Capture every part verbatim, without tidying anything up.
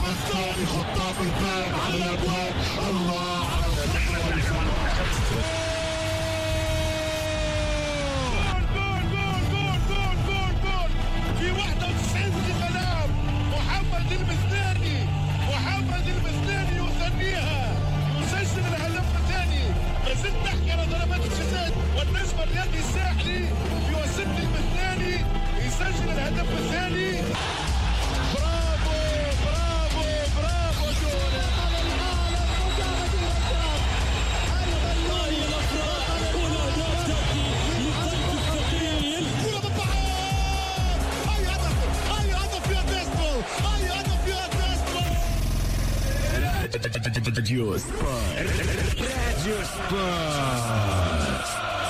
الثاني خطاف الباب على الابواب. الله في واحد وتسعين دقيقة محمد المثناني محمد المثناني يثنيها يسجل الهدف الثاني. لازلت نحكي على ضربات الجزاء والنجم الرياضي الساحلي يوسف المثناني يسجل الهدف الثاني. برافو برافو برافو جول على العالم وجاهد الأبطال. هاي الأفراد والأهداف تأتي لقلب الثقيل. كرة بالبحر. هاي هدف هاي هدف يا بيسبول هاي هدف يا بيسبول. راديو سبورت راديو سبورت.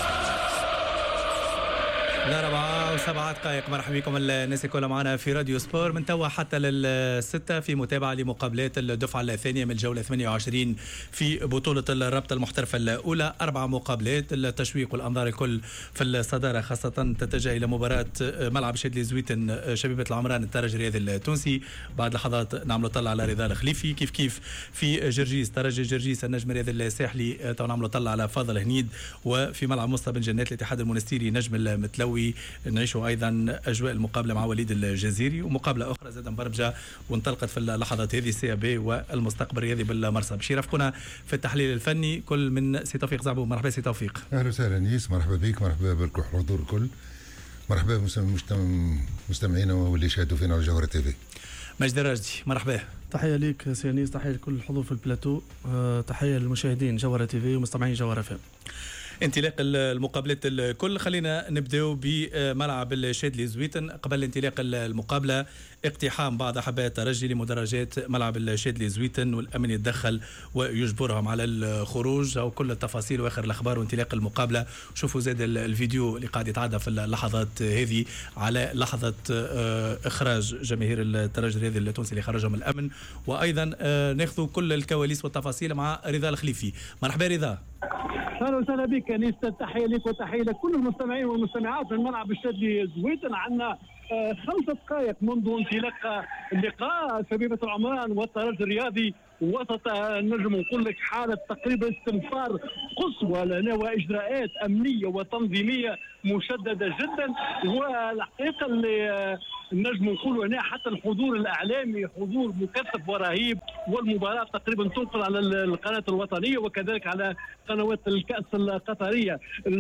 لا ربعة وسبعة دقائق. مرحبا بكم الناس كلها معنا في راديو سبور من توا حتى للستة في متابعة لمقابلات الدفعة الثانية من الجولة ثمانية وعشرين في بطولة الرابطة المحترفة الأولى. أربع مقابلات، التشويق والأنظار الكل في الصدارة، خاصة تتجه إلى مباراة ملعب شادلي زويتن شبيبة العمران الترجي الرياضي التونسي. بعد لحظات نعملوا طلع على رضا الخليفي. كيف كيف في جرجيس ترجي جرجيس النجم الرياضي الساحلي تو نعملوا طلع على فاضل هنيد. وفي ملعب مصطفى بن جنات الاتحاد المونستيري نجم المتلوي نعيشوا ايضا اجواء المقابله مع وليد الجزيري. ومقابله اخرى زاد مبرمجه وانطلقت في اللحظات هذه سي بي والمستقبل الرياضي بالمرسى. باش يرافقونا في التحليل الفني كل من سي توفيق زعبو. مرحبا سي توفيق. اهلا وسهلا نيس. مرحبا بك. مرحبا بالحضور الكل. مرحبا مستمعينا واللي شاهدوا فينا على جوهرة تي في. مجد الراجدي مرحبا. تحيه ليك سي انيس، تحيه لكل الحضور في البلاتو، أه تحيه للمشاهدين جوهرة تي في ومستمعين جوهرة فهم. انطلاق المقابلات الكل خلينا نبداو بملعب الشادلي زويتن. قبل انطلاق المقابله اقتحام بعض احباء الترجي لمدرجات ملعب الشادلي زويتن والامن يتدخل ويجبرهم على الخروج او كل التفاصيل واخر الاخبار وانطلاق المقابله. شوفوا زاد الفيديو اللي قاعد يتعدى في اللحظات هذه على لحظه اخراج جماهير الترجي الرياضي التونسي اللي خرجهم الامن. وايضا ناخذوا كل الكواليس والتفاصيل مع رضا الخليفي. مرحبا رضا. اهلا وسهلا بك انيس. تحيه لك وتحيه لكل المستمعين والمستمعات من ملعب الشادلي زويتن. عندنا خمس دقائق منذ انطلاق اللقاء شبيبة العمران والترجي الرياضي وسط النجم نقول لك حاله تقريبا استنفار قصوى لنا واجراءات امنيه وتنظيميه مشدده جدا. والحقيقه اللي النجم نقولوا هنا حتى الحضور الاعلامي حضور مكثف ورهيب. والمباراه تقريبا تنقل على القناه الوطنيه وكذلك على قنوات الكاس القطريه.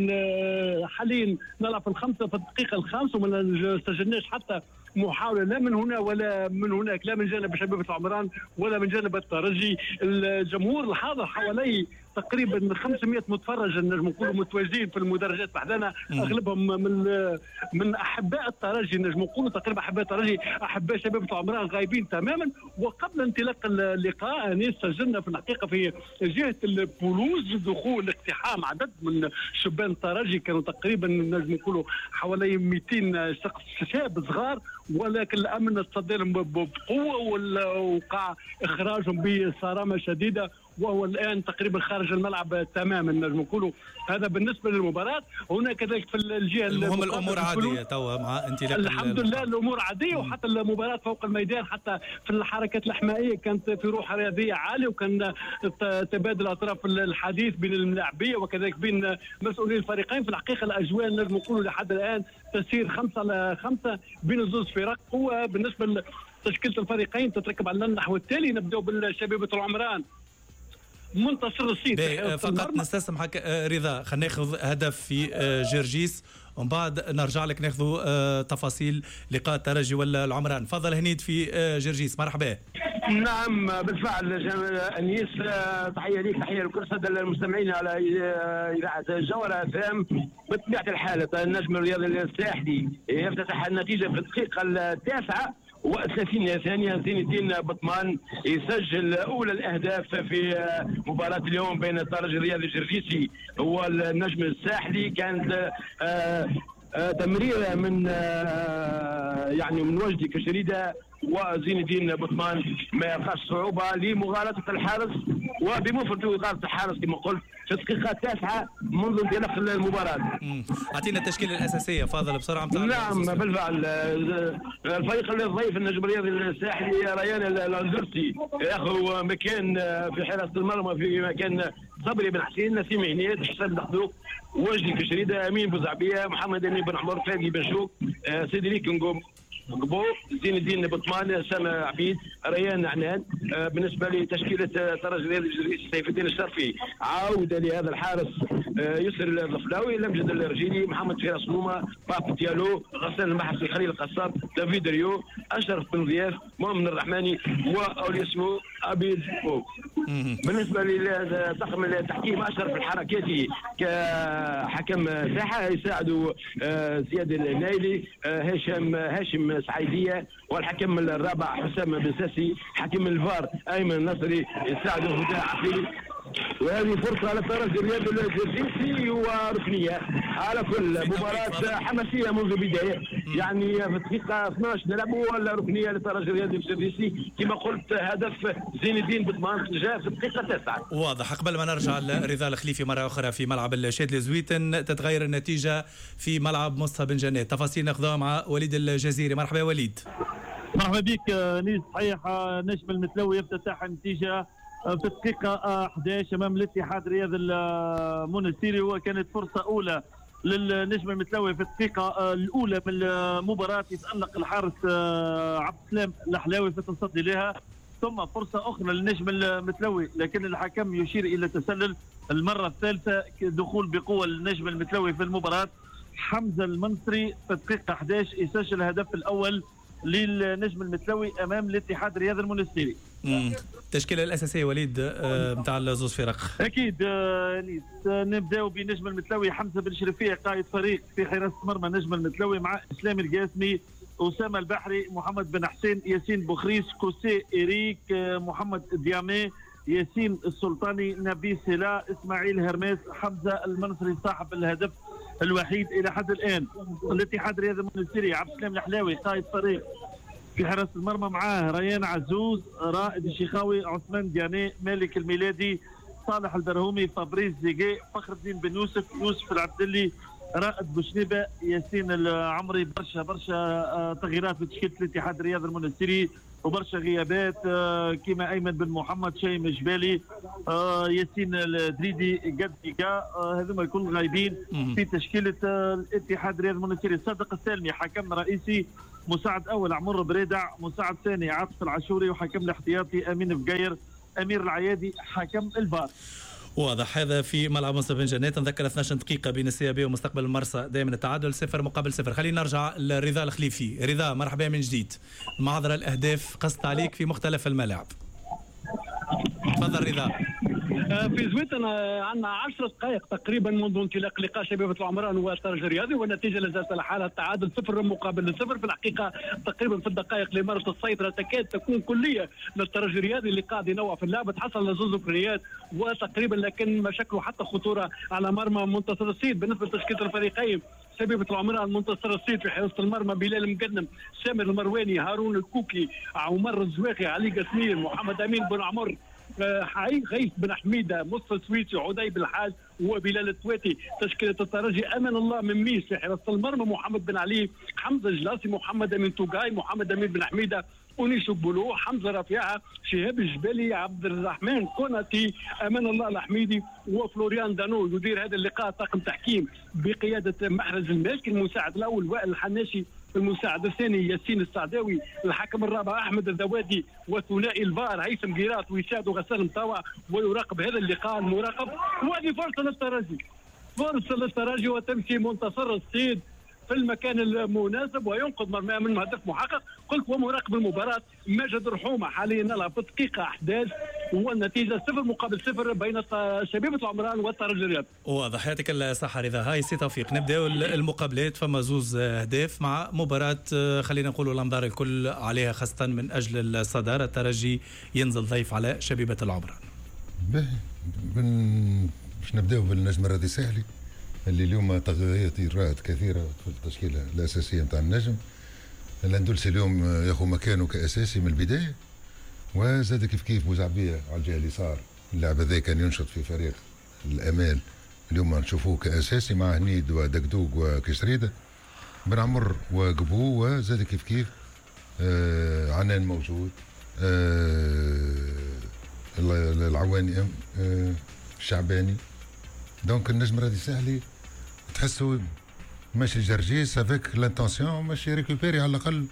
حاليا نلعب في الخمسه في الدقيقه الخامسه وما سجلناش حتى محاولة لا من هنا ولا من هناك، لا من جانب شبيبة العمران ولا من جانب الترجي. الجمهور الحاضر حوالي تقريبا خمسمائة متفرج نجم نقولوا متواجدين في المدرجات بحدنا، اغلبهم من من احباء الترجي نجم نقولوا تقريبا احباء الترجي احباء شبيبة العمران غايبين تماما. وقبل انطلاق اللقاء ناس سجلنا في الحقيقه في جهه البولوز دخول اقتحام عدد من شبان الترجي كانوا تقريبا نجم نقولوا حوالي مئتين شخص شاب صغار، ولكن الامن تصدى لهم بقوه ووقع اخراجهم بصرامه شديده وهو الان تقريبا خارج الملعب تماما نجم نقولوا. هذا بالنسبه للمباراه. هنا كذلك في الجهه المهم الامور عاديه توا مع انطلاق الحمد لله الامور عاديه. وحتى المباراه فوق الميدان حتى في الحركات الاحمائيه كانت في روح رياضيه عاليه وكان تبادل اطراف الحديث بين اللاعبيه وكذلك بين مسؤولين الفريقين. في الحقيقه الاجواء نجم نقولوا لحد الان تسير خمسة على خمسة بين زوج فرق. هو بالنسبه لتشكيله الفريقين تتركب على النحو التالي. نبداو بالشبيبة العمران منتصر الصيد. فقط نستسمحك رضا خلينا ناخذ هدف في جرجيس ومن بعد نرجع لك ناخذ تفاصيل لقاء الترجي ولا العمران. فضل هنيد في جرجيس. مرحبا. نعم بالفعل انيس، تحيه ليك تحيه لكل الساده المستمعين على اذاعه جوهرة اف ام. بطبيعه الحال النجم الرياضي الساحلي يفتتح النتيجه في الدقيقه التاسعه وثلاثين ثانية ثانيتين بطمان يسجل أولى الأهداف في مباراة اليوم بين الترجي الرياضي الجرجيسي والنجم الساحلي. كانت آه آه تمريرة من آه يعني من وجدي كشريدة وزين الدين بطمان ما يلقاش صعوبه لمغالطه الحارس وبمفرده اغاظه الحارس كما قلت في الدقيقه التاسعه منذ انطلاق المباراه. اعطينا التشكيله الاساسيه فاضل بسرعه. نعم بالفعل الفريق الضيف النجم الرياضي الساحلي ريان الأندرسي ياخذ مكان في حراسه المرمى في مكان صبري بن حسين، نسيم عنيد، حسام دخدوك، وجدي كشريده، امين بوزعبيه، محمد امين بن عمر، فادي بن شوك، سيدريك نقوم قبو، زين الدين بطمان، سامة عبيد، ريان عنان. آه بالنسبه لتشكيله ترجي الرياضي سيف الدين الشرفي عوده لهذا الحارس آه يسر الضفلاوي، لمجد الرجيلي، محمد فراس نوما، باب ديالو، غسان المحسي، خليل القصاب، دافيد ريو، اشرف بن ضياف، مؤمن الرحماني واوليسمو عبيد فوق. بالنسبه لطاقم التحكيم اشرف الحركاتي كحكم ساحه يساعدوا آه زياد النايلي، آه هاشم هاشم سعيديه، والحكم الرابع حسام بن ساسي، حكم الفار ايمن النصري يساعده هدى عقيل. وهذه فرصه للترجي الرياضي الجرجيسي وركنيه. على كل مباراه حماسيه منذ البدايه، يعني في الدقيقه اثناش نلعبوا ولا ركنيه للترجي الرياضي الجرجيسي كما قلت، هدف زين الدين بطمان جاء في الدقيقه التاسعه. واضح. قبل ما نرجع لرضا الخليفي مره اخرى في ملعب الشادلي زويتن، تتغير النتيجه في ملعب مصطفى بن جنات. تفاصيل ناخذها مع وليد الجزيري. مرحبا يا وليد. مرحبا بك نيس. صحيح نجم المتلوي يفتتح النتيجه في الدقيقة أحد عشر أمام الاتحاد الرياضي المونستيري، وكانت فرصة أولى للنجم المتلوي في الدقيقة الأولى من المباراة يتألق الحارس عبد السلام الحلاوي في التصدي لها، ثم فرصة أخرى للنجم المتلوي لكن الحكم يشير إلى تسلل. المرة الثالثة دخول بقوة للنجم المتلوي في المباراة. حمزة المنصري في الدقيقة أحد عشر يسجل الهدف الأول للنجم المتلوي امام الاتحاد الرياضي المونستيري. التشكيله الاساسيه وليد نتاع زوز فرق. اكيد نيس. نبداو بنجم المتلوي حمزه بن شرفيه قائد فريق في حراسه مرمى نجم المتلوي، مع اسلام القاسمي، اسامه البحري، محمد بن حسين، ياسين بوخريس، كوسي إريك، محمد ديامي، ياسين السلطاني، نبي سلا، اسماعيل هرماس، حمزه المنصري صاحب الهدف الوحيد الى حد الان. الاتحاد الرياضي المونستيري عبد السلام الحلاوي قائد فريق في حراسه المرمى، معاه ريان عزوز، رائد الشيخاوي، عثمان دياني، مالك الميلادي، صالح البرهومي، فابريز زيجي، فخر الدين بن يوسف، يوسف العبدلي، رائد بوشنيبه، ياسين العمري. برشا برشا تغييرات في تشكيله الاتحاد الرياضي المونستيري وبرشا غيابات كيما ايمن بن محمد، شايم الجبالي، ياسين الدريدي، قد إيكا، هذوما الكل غايبين في تشكيله الاتحاد الرياضي المونستيري. صادق السالمي حكم رئيسي، مساعد اول عمر بريدع، مساعد ثاني عاطف العاشوري، وحكم الاحتياطي امين بقير، امير العيادي حكم الفار. واضح. هذا في ملعب مصطفى بن جنات. نذكر اثناش دقيقه بين السي بي ومستقبل المرسى، دائما التعادل صفر مقابل صفر. خلينا نرجع لرضا الخليفي. رضا مرحبا من جديد. معذره الاهداف قصت عليك في مختلف الملاعب. تفضل رضا. في زويتن عندنا عشر دقائق تقريبا منذ انطلاق لقاء شبيبه العمران والترجي الرياضي، والنتيجه لا زالت على حالها التعادل صفر مقابل صفر. في الحقيقه تقريبا في الدقائق اللي مرت السيطره تكاد تكون كليه للترجي الرياضي اللي قاعد ينوع في اللعب، تحصل لزوز ركنيات وتقريبا لكن ما شكلوا حتى خطوره على مرمى منتصر السيد. بالنسبه لتشكيله الفريقين شبيبه العمران منتصر السيد في حراسه المرمى بلال المقدم، سامر المرواني، هارون الكوكي، عمر الزواخي، علي قسمير، محمد امين بن عمر، حي غيث بن حميده، مصطفى السويسي، عدي الحاج وبلال التواتي. تشكيله الترجي امان الله من ميس في حراسه المرمى، محمد بن علي، حمزه الجلاسي، محمد امين توقاي، محمد امين بن حميده، أونيس بولو، حمزه رفيعه، شهاب الجبالي، عبد الرحمن كوناتي، امان الله الحميدي وفلوريان دانو. يدير هذا اللقاء طاقم تحكيم بقياده محرز المالكي، المساعد الاول وائل الحناشي، المساعد الثاني ياسين السعداوي، الحكم الرابع احمد الذوادي، وثنائي الفار هيثم قيراط، ويساعد غسان مطاوع، ويراقب هذا اللقاء المراقب. وهذه فرصه للترجي، فرصه للترجي وتمشي منتصر الصيد في المكان المناسب وينقذ مرمى من هدف محقق. قلت ومراقب المباراه ماجد رحومه حاليا نلعب في الدقيقه أحد عشر والنتيجه صفر مقابل صفر بين شبيبه العمران والترجي الرياضي. واضح. يعطيك الصحه رضا. هاي سي توفيق. نبداو المقابلات. فما زوز اهداف مع مباراه خلينا نقولوا الانظار الكل عليها، خاصه من اجل الصداره. الترجي ينزل ضيف على شبيبه العمران. باش نبداو بالنجم الرياضي الساحلي اللي اليوم تغيرات كثيره في التشكيله الاساسيه نتاع النجم. الاندلسي اليوم ياخذ مكانه كاساسي من البدايه. وزاد كيف كيف بوزعبيه على الجهه اليسار، اللاعب هذا كان ينشط في فريق الامال، اليوم نشوفوه كاساسي مع هنيد ودقدوق وكشريده، بن عمر وقبو، وزاد كيف كيف آه عنان موجود، آه العواني آه الشعباني. دونك النجم راضي سهلي تحسوا ماشي جرجيس افيك لانتونسيون ماشي ريكوبيري على الاقل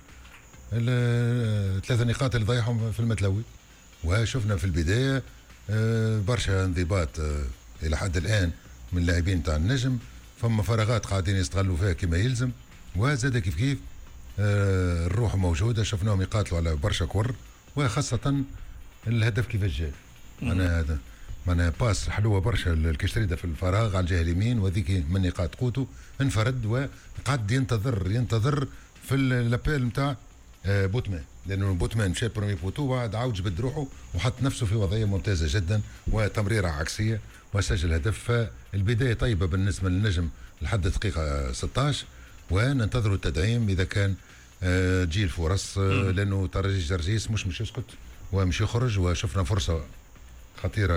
الثلاثه نقاط اللي ضيعهم في المتلوي. وشفنا في البدايه آه برشا انضباط آه الى حد الان من اللاعبين تاع النجم، فما فراغات قاعدين يستغلوا فيها كما يلزم. وزاد كيف كيف آه الروح موجوده، شفناهم يقاتلوا على برشا كور، وخاصه الهدف كيفاش جاء. معناها هذا معناها باس حلوه برشا الكشريده في الفراغ على الجهه اليمين، وذيك من نقاط قوته انفرد وقعد ينتظر ينتظر في الابيل نتاع آه بوتمان، لانه بوتمان مشى برومي بوتو بعد عاود جبد روحه وحط نفسه في وضعيه ممتازه جدا وتمريره عكسيه وسجل هدف. فالبدايه طيبه بالنسبه للنجم لحد دقيقه ستة عشر، وننتظروا التدعيم اذا كان آه تجي الفرص، آه لانه ترجي جرجيس مش مش يسكت ومش يخرج. وشفنا فرصه خطيره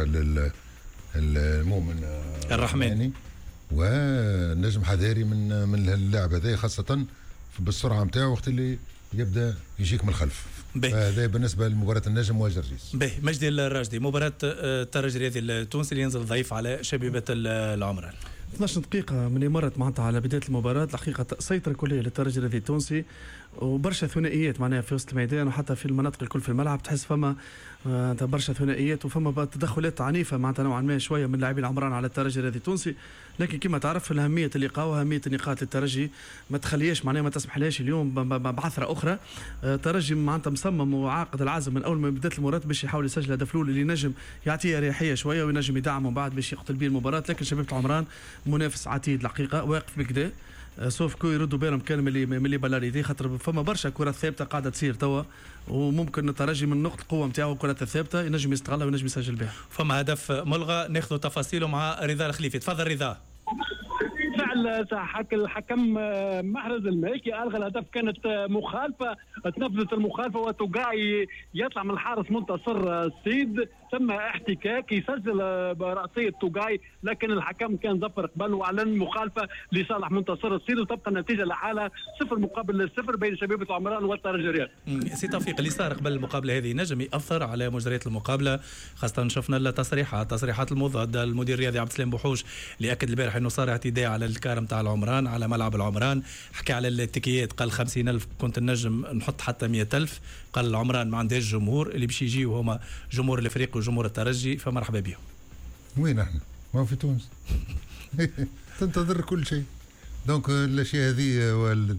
للمؤمن الرحمن، والنجم حذاري من من اللاعب هذا خاصه بالسرعه نتاعو وقت اللي يبدا يجيك من الخلف. هذا بالنسبه لمباراه النجم وجرجيس. به مجدي الراجدي، مباراه الترجي الرياضي التونسي اللي ينزل ضيف على شبيبه العمران. اثناش دقيقة من إمارة معناتها على بداية المباراة، الحقيقة سيطرة كلية للترجي الرياضي التونسي وبرشا ثنائيات معناها في وسط الميدان وحتى في المناطق الكل في الملعب، تحس فما برشا ثنائيات وفما تدخلات عنيفة معناتها نوعا ما شوية من لاعبين العمران على الترجي الرياضي التونسي. لكن كما تعرف الأهمية اللقاء وأهمية النقاط للترجي ما تخليش معناها ما تسمحلهاش اليوم بعثرة أخرى. الترجي معناتها مصمم وعاقد العزم من أول ما بدات المباراة باش يحاول يسجل هدف الأول اللي نجم يعطيه ريحية شوية وينجم يدعمه بعد باش يقتل به المباراة. لكن شبيبة العمران منافس عتيد الحقيقة واقف بكدا، سوف كو يردوا بالهم كان ملي ملي بالاريدي، خاطر فما برشا كرات ثابته قاعده تصير توا وممكن الترجي من نقطه القوه نتاعو الكرات الثابته ينجم يستغلها وينجم يسجل بها. فما هدف ملغى ناخذ تفاصيله مع رضا الخليفي. تفضل رضا. بالفعل الحكم محرز المالكي الغى الهدف، كانت مخالفه تنفذت المخالفه وتوقعي يطلع من الحارس منتصر السيد، ثم احتكاك يسجل براسيه توقعي، لكن الحكم كان ظفر قبل واعلن مخالفه لصالح منتصر السيد، وتبقى النتيجه لحالها صفر مقابل صفر بين شبيبه العمران والترجي الرياضي. سي توفيق، اللي صار قبل المقابله هذه نجم ياثر على مجريات المقابله، خاصه شفنا التصريحات تصريحات المضاد المدير الرياضي عبد السلام بوحوش اللي اكد البارح انه صار اعتداء على الكارم تاع العمران على ملعب العمران، حكى على التكيات قال خمسين ألف كنت النجم نحط حتى مئة ألف، قال العمران ما عندهاش جمهور، اللي باش يجيو هما جمهور الفريق وجمهور الترجي فمرحبا بهم. وين احنا؟ ما في تونس تنتظر كل شيء. دونك الاشياء هذه وال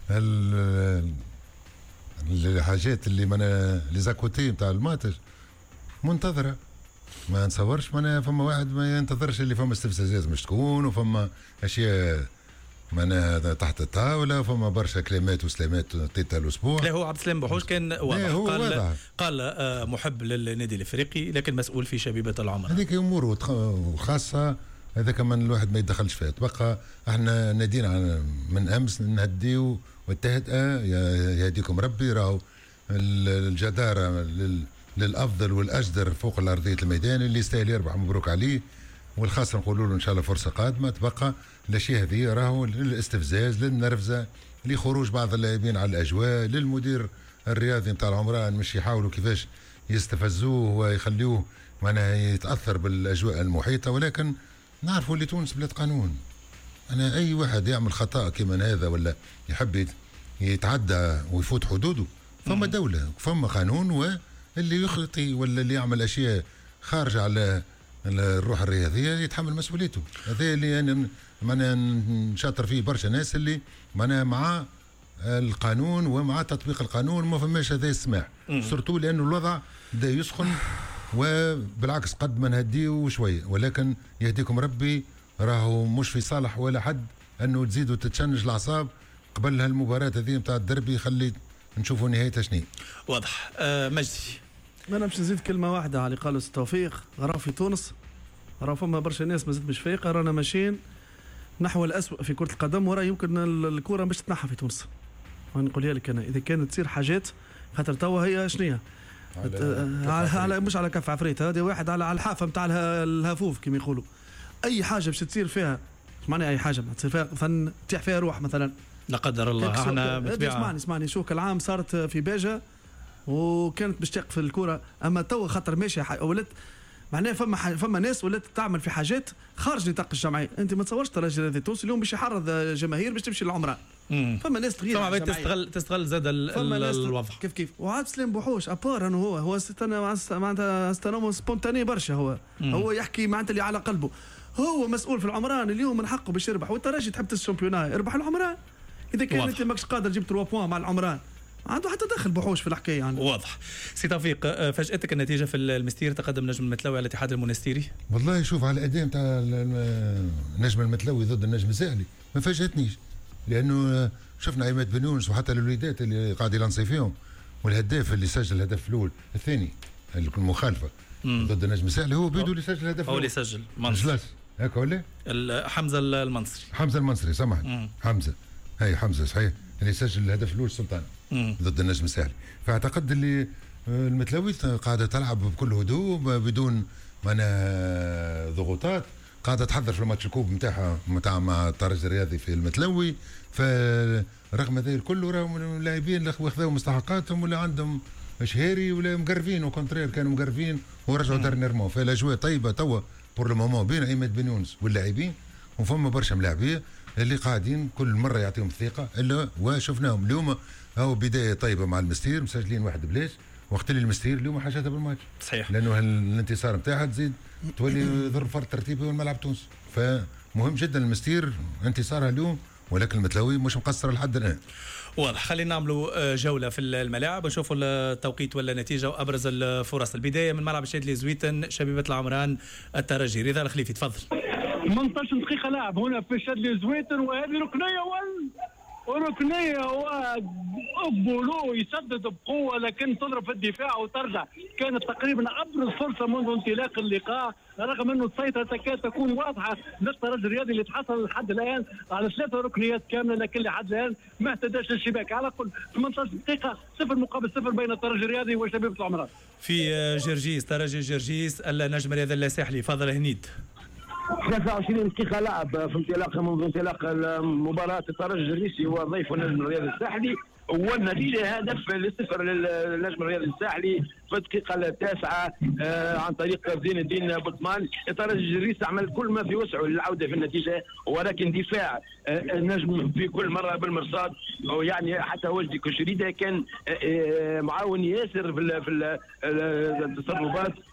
الحاجات اللي منا لي زاكوتي نتاع الماتش منتظره، ما نصورش معناها فما واحد ما ينتظرش اللي فما استفزازات مش تكون، وفما اشياء معناها تحت الطاوله، فما برشا كلمات وسلامات تيتا الاسبوع. لا هو عبد السلام بوحوش كان واضح، هو قال واضح. قال آه محب للنادي الافريقي لكن مسؤول في شبيبه العمران. هذيك امور خاصه، هذا كمان الواحد ما يدخلش فيها. تبقى احنا نادينا من امس نهديو والتهدئه يهديكم ربي، راهو الجداره لل للافضل والاجدر فوق الارضيه الميدان، اللي يستاهل يربح مبروك عليه، والخاصه نقولوا له ان شاء الله فرصه قادمه. تبقى الاشياء هذه راهو للاستفزاز للنرفزه لخروج بعض اللاعبين على الاجواء، للمدير الرياضي نتاع العمران مش يحاولوا كيفاش يستفزوه ويخليوه معناها يتاثر بالاجواء المحيطه. ولكن نعرفوا اللي تونس بلاد قانون، انا اي واحد يعمل خطا كما هذا ولا يحب يتعدى ويفوت حدوده فما دوله فما قانون، و اللي يخطي ولا اللي يعمل اشياء خارجه على الروح الرياضيه يتحمل مسؤوليته. هذا اللي انا معناها نشاطر فيه برشا ناس اللي معناها مع القانون ومع تطبيق القانون، ما فماش هذا السماح، سورتو لانه الوضع بدا يسخن، وبالعكس قد ما نهديه شويه، ولكن يهديكم ربي راهو مش في صالح ولا حد انه تزيدوا تتشنج الاعصاب قبل هالمباراه هذه نتاع الدربي، خلي نشوفوا نهايتها شنو. واضح. آه مجدي، انا باش نزيد كلمه واحده على اللي قالوا توفيق. راه في تونس راه فما برشا ناس مازالت مش فايقه، رانا ماشيين نحو الأسوأ في كره القدم، وراه يمكن الكره باش تتنحى في تونس. نقولها لك انا اذا كانت تصير حاجات خاطر توا هي شنيا على, على مش على كف عفريت هذا واحد على على الحافه نتاع الهفوف كما يقولوا. اي حاجه باش تصير فيها معناها اي حاجه تصير فيها مثلا تطيح فيها روح مثلا لا قدر الله. احنا بالطبيعه اسمعني اسمعني شوك العام صارت في باجه وكانت باش تقف الكره، اما تو خاطر ماشي ولات معناها فما فما ناس ولات تعمل في حاجات خارج نطاق الجمعيه. انت ما تصورش ترى الرجال التونسي اليوم باش يحرض جماهير باش تمشي للعمره. فما ناس تغير فما عباد تستغل تستغل زاد الوضع كيف كيف. وعاد سليم بوحوش ابار انه هو هو معناتها استنوم سبونتاني برشا هو مم. هو يحكي معناتها اللي على قلبه. هو مسؤول في العمران اليوم من حقه باش يربح، وانت راجل تحب الشامبيونات اربح العمران. اذا كان انت ماكش قادر تجيب ثلاثة بوان مع العمران عنده حتى دخل بحوش في الحكايه يعني. واضح. سي توفيق، فاجأتك النتيجه في المستير تقدم نجم المتلوي على الاتحاد المنستيري؟ والله شوف على الاداء نتاع النجم المتلوي ضد النجم الساحلي ما فاجأتنيش، لانه شفنا عماد بن يونس وحتى الوليدات اللي قاعد يلانسي فيهم، والهداف اللي سجل الهدف الاول الثاني المخالفه مم. ضد النجم الساحلي هو بيدو اللي سجل الهدف هو اللي سجل منصري هكا ولا حمزه المنصري حمزه المنصري سامحني حمزه هي حمزه صحيح اللي سجل الهدف الاول السلطان ضد النجم الساحلي. فاعتقد اللي المتلوي قاعده تلعب بكل هدوء بدون معناها ضغوطات، قاعده تحضر في الماتش الكوب نتاعها نتاع مع الترجي الرياضي في المتلوي. فرغم ذلك الكل راهم اللاعبين واخذوا مستحقاتهم ولا عندهم شهاري ولا مقرفين وكونترير كانوا مقرفين ورجعوا دارنيرمون. فالاجواء طيبه توا بور لو مومون بين عماد بن يونس واللاعبين، وفما برشا ملاعبيه اللي قاعدين كل مره يعطيهم الثقه الا وشفناهم اليوم. هو بدايه طيبه مع المستير مسجلين واحد بلاش، وقت اللي المستير اليوم حاجاتها بالماتش صحيح، لانه الانتصار نتاعها تزيد تولي ضرب فرق ترتيبي والملعب التونسي. فمهم جدا المستير انتصارها اليوم، ولكن المتلوي مش مقصر لحد الان. واضح. خلينا نعملوا جوله في الملاعب ونشوفوا التوقيت ولا النتيجه وابرز الفرص. البدايه من ملعب الشادلي زويتن شبيبه العمران الترجي. رضا الخليفي تفضل. ثمانية عشر دقيقه لعب هنا في الشادلي زويتن، وهذه ركنيه وال وركنيه وبولو يسدد بقوه لكن تضرب في الدفاع وترجع. كانت تقريبا ابرز فرصه منذ انطلاق اللقاء، رغم انه السيطره تكاد تكون واضحه للترجي الرياضي اللي تحصل لحد الان على ثلاثه ركنيات كامله، لكن لحد الان ما اهتداش للشباك. على كل ثمانية عشر دقيقه صفر مقابل صفر بين الترجي الرياضي وشبيبه العمران. في جرجيس ترجي جرجيس النجم الرياضي الساحلي. فضل هنيد. ثلاثة وعشرين دقيقة لعب في انطلاق منذ انطلاق مباراة الترجي الجرجيسي وضيف النجم الرياضي الساحلي، والنتيجة هدف لصفر للنجم الرياضي الساحلي في الدقيقة التاسعة آه عن طريق زين الدين بوطمان. الترجي الجرجيسي عمل كل ما في وسعه للعودة في النتيجة، ولكن دفاع آه النجم في كل مرة بالمرصاد، ويعني حتى وجدي كشريدة كان آه معاون ياسر في في التصرفات